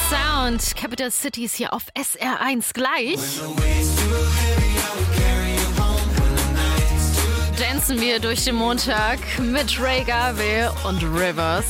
Sound, Capital Cities hier auf SR1 gleich. Dancen wir durch den Montag mit Ray Garvey und Rivers.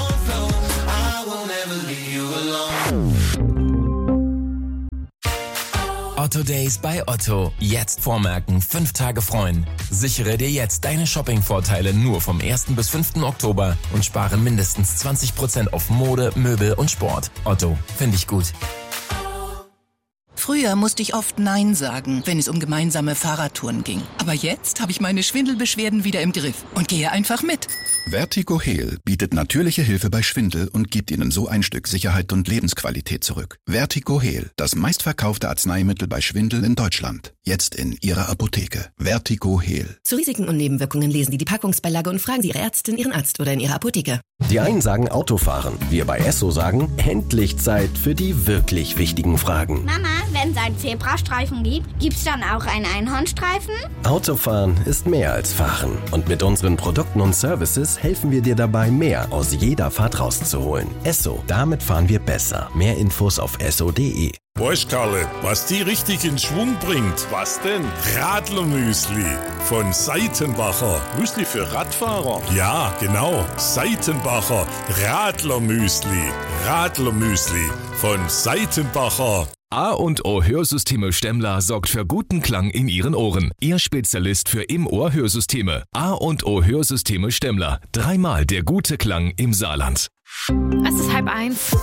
Otto Days bei Otto. Jetzt vormerken, 5 Tage freuen. Sichere dir jetzt deine Shopping-Vorteile nur vom 1. bis 5. Oktober und spare mindestens 20% auf Mode, Möbel und Sport. Otto, finde ich gut. Früher musste ich oft Nein sagen, wenn es um gemeinsame Fahrradtouren ging. Aber jetzt habe ich meine Schwindelbeschwerden wieder im Griff und gehe einfach mit. Vertigo Heal bietet natürliche Hilfe bei Schwindel und gibt Ihnen so ein Stück Sicherheit und Lebensqualität zurück. Vertigo Heal, das meistverkaufte Arzneimittel bei Schwindel in Deutschland. Jetzt in Ihrer Apotheke. Vertigo Heal. Zu Risiken und Nebenwirkungen lesen Sie die Packungsbeilage und fragen Sie Ihre Ärztin, Ihren Arzt oder in Ihrer Apotheke. Die einen sagen Autofahren, wir bei Esso sagen, endlich Zeit für die wirklich wichtigen Fragen. Mama, wenn es einen Zebrastreifen gibt, gibt's dann auch einen Einhornstreifen? Autofahren ist mehr als Fahren. Und mit unseren Produkten und Services helfen wir dir dabei, mehr aus jeder Fahrt rauszuholen. Esso, damit fahren wir besser. Mehr Infos auf esso.de. Weißt Karle, was die richtig in Schwung bringt? Was denn? Radlermüsli von Seitenbacher. Müsli für Radfahrer? Ja, genau. Seitenbacher Radlermüsli. Radlermüsli von Seitenbacher. A&O Hörsysteme Stemmler sorgt für guten Klang in Ihren Ohren. Ihr Spezialist für Im-Ohr-Hörsysteme. A&O Hörsysteme Stemmler. 3-mal der gute Klang im Saarland. Es ist 12:30.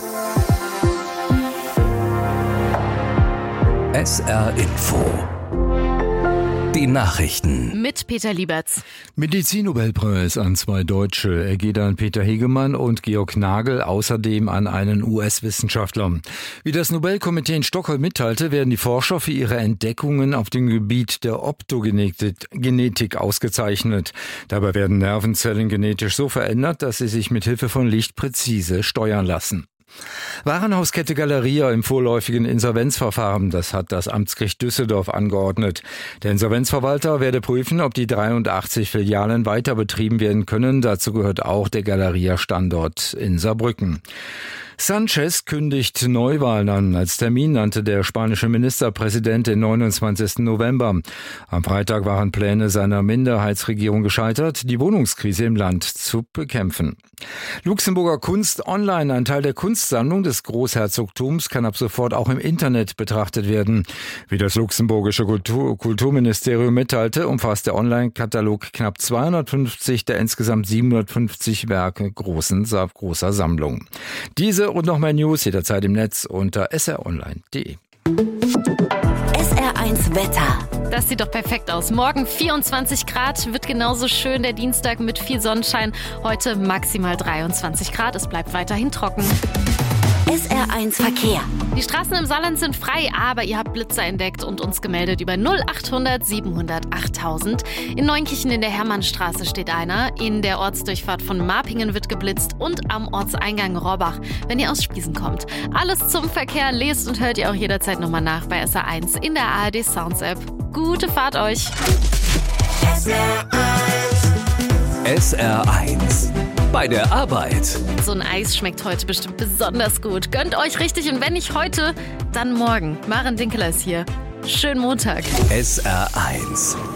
SR Info. Die Nachrichten. Mit Peter Lieberts. Medizinnobelpreis an 2 Deutsche. Er geht an Peter Hegemann und Georg Nagel, außerdem an einen US-Wissenschaftler. Wie das Nobelkomitee in Stockholm mitteilte, werden die Forscher für ihre Entdeckungen auf dem Gebiet der Optogenetik ausgezeichnet. Dabei werden Nervenzellen genetisch so verändert, dass sie sich mit Hilfe von Licht präzise steuern lassen. Warenhauskette Galeria im vorläufigen Insolvenzverfahren, das hat das Amtsgericht Düsseldorf angeordnet. Der Insolvenzverwalter werde prüfen, ob die 83 Filialen weiter betrieben werden können. Dazu gehört auch der Galeria-Standort in Saarbrücken. Sanchez kündigt Neuwahlen an. Als Termin nannte der spanische Ministerpräsident den 29. November. Am Freitag waren Pläne seiner Minderheitsregierung gescheitert, die Wohnungskrise im Land zu bekämpfen. Luxemburger Kunst online. Ein Teil der Kunstsammlung des Großherzogtums kann ab sofort auch im Internet betrachtet werden. Wie das luxemburgische Kulturministerium mitteilte, umfasst der Online-Katalog knapp 250 der insgesamt 750 Werke großer Sammlung. Diese und noch mehr News jederzeit im Netz unter sronline.de. SR1 Wetter. Das sieht doch perfekt aus. Morgen 24 Grad, wird genauso schön der Dienstag mit viel Sonnenschein. Heute maximal 23 Grad, es bleibt weiterhin trocken. SR1 Verkehr. Die Straßen im Saarland sind frei, aber ihr habt Blitzer entdeckt und uns gemeldet über 0800 700 8000. In Neunkirchen in der Hermannstraße steht einer. In der Ortsdurchfahrt von Marpingen wird geblitzt und am Ortseingang Rohrbach, wenn ihr aus Spiesen kommt. Alles zum Verkehr lest und hört ihr auch jederzeit nochmal nach bei SR1 in der ARD Sounds App. Gute Fahrt euch! SR1. Bei der Arbeit. So ein Eis schmeckt heute bestimmt besonders gut. Gönnt euch richtig und wenn nicht heute, dann morgen. Maren Dinkeler ist hier. Schönen Montag. SR1.